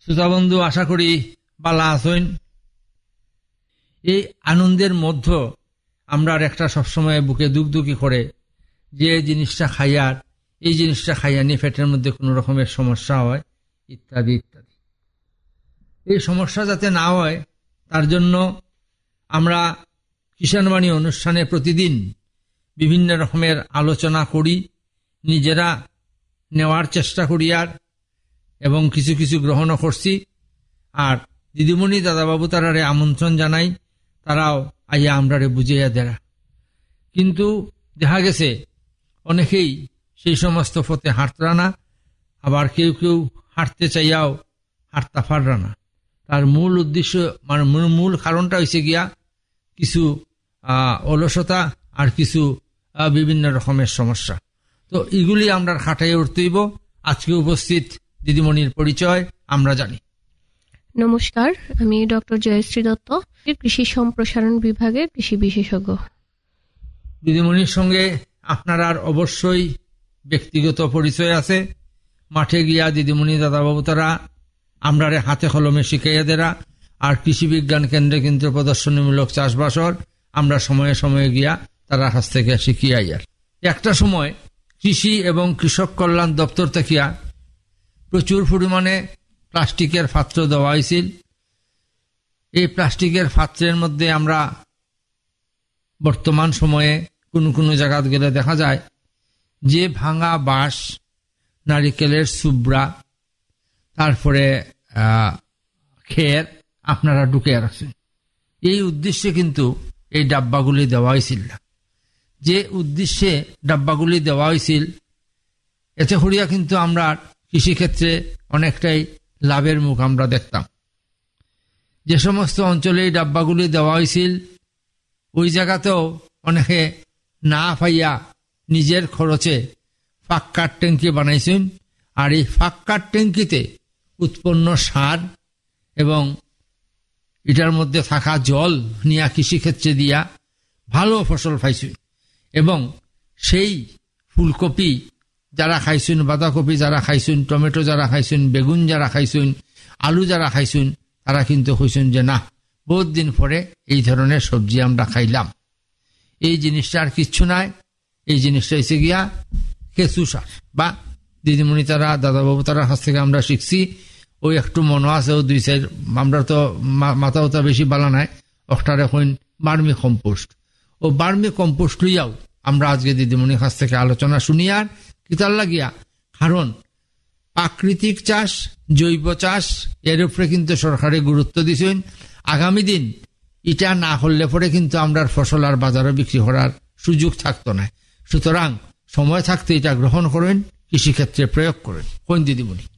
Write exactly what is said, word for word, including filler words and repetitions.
শ্রোতা বন্ধু, আশা করি বালা আছেন। এই আনন্দের মধ্যে আমরা একটা সবসময় বুকে দুকদুকি করে যে জিনিসটা খাইয়ার এই জিনিসটা খাইয়া নিয়ে পেটের মধ্যে কোনো রকমের সমস্যা হয় ইত্যাদি ইত্যাদি। এই সমস্যা যাতে না হয় তার জন্য আমরা কিষাণবাণী অনুষ্ঠানে প্রতিদিন বিভিন্ন রকমের আলোচনা করি, নিজেরা নেওয়ার চেষ্টা করি আর এবং কিছু কিছু গ্রহণও করছি। আর দিদিমণি দাদাবাবু তারারে আমন্ত্রণ জানাই, তারাও আইয়া আমরারে বুঝাইয়া দেরা। কিন্তু দেখা গেছে অনেকেই সেই সমস্ত পথে হাঁটরা না, আবার কেউ কেউ হাঁটতে চাইয়াও হাঁটতে পাররা না। তার মূল উদ্দেশ্য মানে মূল কারণটা হয়েছে গিয়া কিছু অলসতা আর কিছু বিভিন্ন রকমের সমস্যা। তো এগুলি আমরা খাটাইয়া উঠতেইব। আজকে উপস্থিত দিদিমণির পরিচয় আমরা জানি। নমস্কার, আমি ডক্টর জয়শ্রী দত্ত, কৃষি সম্প্রসারণ বিভাগের কৃষি বিশেষজ্ঞ। দিদিমণির সঙ্গে আপনার আর অবশ্যই ব্যক্তিগত পরিচয় আছে। মাঠে গিয়া দিদিমণি দাদাবাবু তারা আমরারে হাতে কলমে শিখাইয়া দেরা। আর কৃষি বিজ্ঞান কেন্দ্রে কিন্তু প্রদর্শনীমূলক চাষবাসর আমরা সময়ে সময়ে গিয়া তারা কাছ থেকে শিখিয়াইয়ার। একটা সময় কৃষি এবং কৃষক কল্যাণ দপ্তর থেকে প্রচুর পরিমাণে প্লাস্টিকের পাত্র দেওয়া হয়েছিল। এই প্লাস্টিকের পাত্রের মধ্যে আমরা বর্তমান সময়ে কোনো কোনো জায়গা গেলে দেখা যায় যে ভাঙা বাঁশ, নারিকেলের সুবড়া, তারপরে খের আপনারা ঢুকে রাখছেন। এই উদ্দেশ্যে কিন্তু এই ডাব্বাগুলি দেওয়া হয়েছিল না। যে উদ্দেশ্যে ডাব্বাগুলি দেওয়া হয়েছিল এতে করিয়া কিন্তু আমরা কৃষিক্ষেত্রে অনেকটাই লাভের মুখ আমরা দেখতাম। যে সমস্ত অঞ্চলে এই ডাব্বাগুলি দেওয়া হয়েছিল ওই জায়গাতেও অনেকে না পাইয়া নিজের খরচে ফাক্কার ট্যাঙ্কি বানাইছেন। আর এই ফাক্কার ট্যাঙ্কিতে উৎপন্ন সার এবং এটার মধ্যে থাকা জল নিয়ে কৃষিক্ষেত্রে দিয়া ভালো ফসল পাইছেন। এবং সেই ফুলকপি যারা খাইছেন, বাঁধাকপি যারা খাইছেন, টমেটো যারা খাইছেন, বেগুন যারা খাইছেন, আলু যারা খাইছেন, তারা কিন্তু হইছেন যে না, বহুত দিন পরে এই ধরনের সবজি আমরা খাইলাম। এই জিনিসটা আর কিচ্ছু নাই। এই জিনিসটা এসে গিয়া কেঁচু সার বা দিদিমণি তারা দাদাবাবু তারা কাছ থেকে আমরা শিখছি। ওই একটু মনে আছে ও দুই সাইড আমরা তো মাথা উতা বেশি বালা নাই, ওটার এখন বার্মি কম্পোস্ট। ও বার্মি কম্পোস্ট লইয়াও আমরা আজকে দিদিমণির কাছ থেকে আলোচনা শুনি। আর কিতার লাগিয়া কারণ প্রাকৃতিক চাষ, জৈব চাষ এর উপরে কিন্তু সরকারে গুরুত্ব দিছেন। আগামী দিন এটা না হলে পরে কিন্তু আমরা ফসল আর বাজারে বিক্রি করার সুযোগ থাকতো না। সুতরাং সময় থাকতে এটা গ্রহণ করেন, কৃষিক্ষেত্রে প্রয়োগ করেন। কোন দিদিমণি?